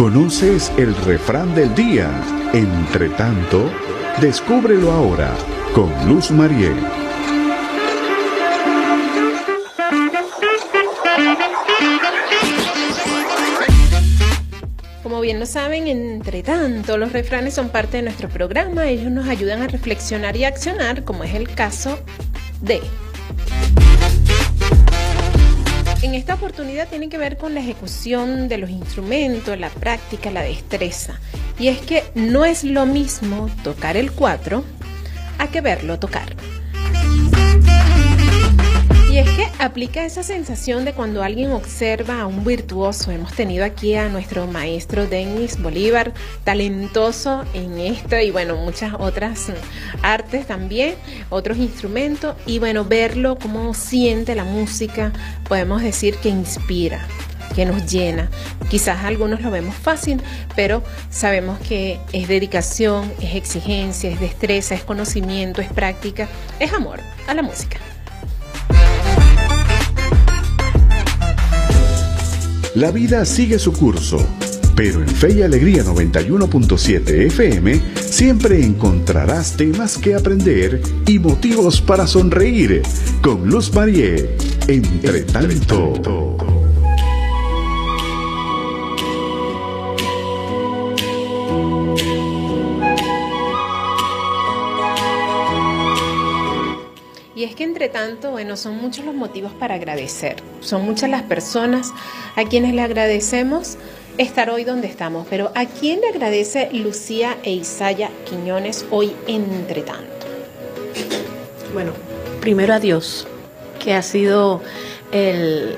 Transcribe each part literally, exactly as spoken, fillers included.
¿Conoces el refrán del día? Entre tanto, descúbrelo ahora con Luz Marié. Como bien lo saben, entre tanto, los refranes son parte de nuestro programa. Ellos nos ayudan a reflexionar y accionar, como es el caso de... En esta oportunidad tiene que ver con la ejecución de los instrumentos, la práctica, la destreza. Y es que no es lo mismo tocar el cuatro a que verlo tocar. Y es que aplica esa sensación de cuando alguien observa a un virtuoso. Hemos tenido aquí a nuestro maestro Denis Bolívar, talentoso en esto y bueno, muchas otras artes también, otros instrumentos. Y bueno, verlo cómo siente la música, podemos decir que inspira, que nos llena. Quizás algunos lo vemos fácil, pero sabemos que es dedicación, es exigencia, es destreza, es conocimiento, es práctica, es amor a la música. La vida sigue su curso, pero en Fe y Alegría noventa y uno punto siete F M siempre encontrarás temas que aprender y motivos para sonreír con Luz Marié. Entre tanto. Y es que entre tanto, bueno, son muchos los motivos para agradecer. Son muchas las personas a quienes le agradecemos estar hoy donde estamos. Pero ¿a quién le agradece Lucía e Isaya Quiñones hoy entre tanto? Bueno, primero a Dios, que ha sido el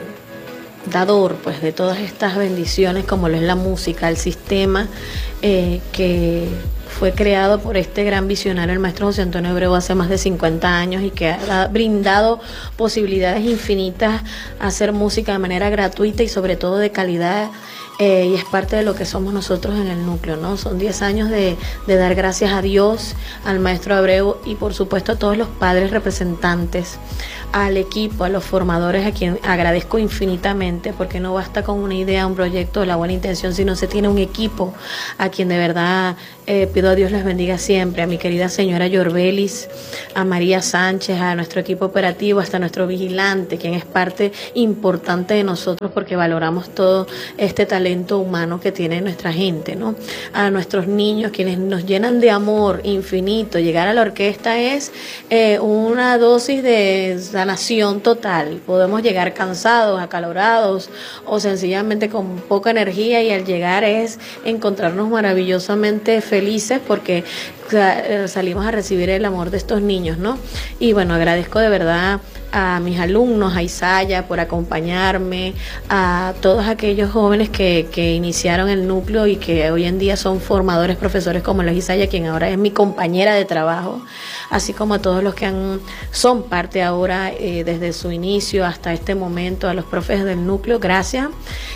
dador pues de todas estas bendiciones, como lo es la música, el sistema eh, que fue creado por este gran visionario, el maestro José Antonio Abreu, hace más de cincuenta años y que ha brindado posibilidades infinitas a hacer música de manera gratuita y sobre todo de calidad. Eh, y es parte de lo que somos nosotros en el núcleo, ¿no? Son diez años de, de dar gracias a Dios, al maestro Abreu y por supuesto a todos los padres representantes, al equipo, a los formadores, a quien agradezco infinitamente, porque no basta con una idea, un proyecto, la buena intención, sino se tiene un equipo a quien de verdad eh, pido a Dios les bendiga siempre, a mi querida señora Yorbelis, a María Sánchez, a nuestro equipo operativo, hasta nuestro vigilante, quien es parte importante de nosotros porque valoramos todo este talento talento humano que tiene nuestra gente, ¿no? A nuestros niños, quienes nos llenan de amor infinito. Llegar a la orquesta es eh, una dosis de sanación total. Podemos llegar cansados, acalorados o sencillamente con poca energía, y al llegar es encontrarnos maravillosamente felices porque salimos a recibir el amor de estos niños, ¿no? Y bueno, agradezco de verdad a mis alumnos, a Isaya por acompañarme, a todos aquellos jóvenes que, que iniciaron el núcleo y que hoy en día son formadores, profesores como los Isaya, quien ahora es mi compañera de trabajo, así como a todos los que han, son parte ahora eh, desde su inicio hasta este momento, a los profes del núcleo, gracias.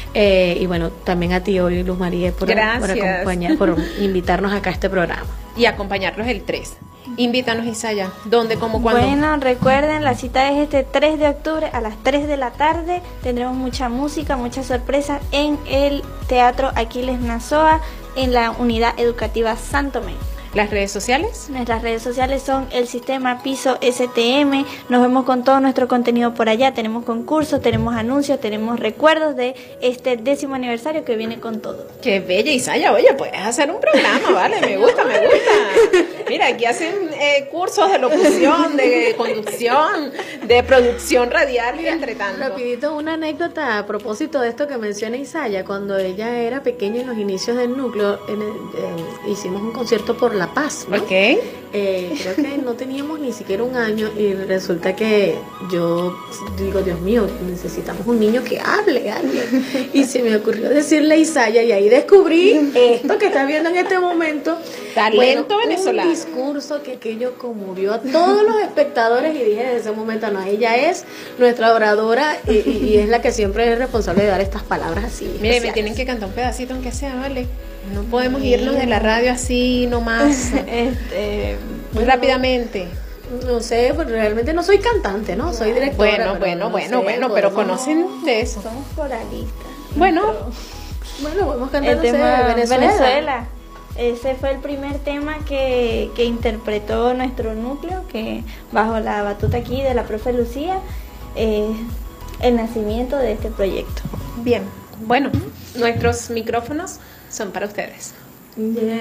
Eh, y bueno, también a ti hoy, Luz María, por, por acompañar, por invitarnos acá a este programa. Y acompañarlos el tres. Invítanos, Isaya. ¿Dónde, cómo, cuándo? Bueno, recuerden, la cita es este tres de octubre a las tres de la tarde. Tendremos mucha música, muchas sorpresas en el Teatro Aquiles Nazoa, en la Unidad Educativa Santo Tomé. ¿Las redes sociales? Nuestras redes sociales son el Sistema Piso S T M. Nos vemos con todo nuestro contenido por allá. Tenemos concursos, tenemos anuncios, tenemos recuerdos de este décimo aniversario que viene con todo. ¡Qué bella, Isaya! Oye, puedes hacer un programa, ¿vale? Me gusta, me gusta. Mira, aquí hacen eh, cursos de locución, de conducción, de producción radial y entre tanto. Rapidito, una anécdota a propósito de esto que menciona Isaya. Cuando ella era pequeña, en los inicios del núcleo, en el, eh, hicimos un concierto por La Paz, ¿no? Ok. Eh, creo que no teníamos ni siquiera un año y resulta que yo digo, Dios mío, necesitamos un niño que hable, hable. Y se me ocurrió decirle a Isaya, y ahí descubrí esto que está viendo en este momento. Talento bueno, venezolano. Un discurso que aquello conmovió a todos los espectadores y dije desde ese momento, no, ella es nuestra oradora y, y, y es la que siempre es responsable de dar estas palabras así. Mire, especiales. Me tienen que cantar un pedacito aunque sea, ¿vale? No podemos irnos de la radio así nomás, este, muy bueno, rápidamente. No sé, pues realmente no soy cantante, ¿no? Soy directora. Bueno, bueno, no bueno, sé, bueno, pero conocen de eso. Somos coralistas. Bueno, Bueno, vamos cantando el tema Venezuela. Venezuela. Ese fue el primer tema que, que interpretó nuestro núcleo, que bajo la batuta aquí de la profe Lucía, eh, el nacimiento de este proyecto. Bien, bueno, nuestros micrófonos son para ustedes. Yeah.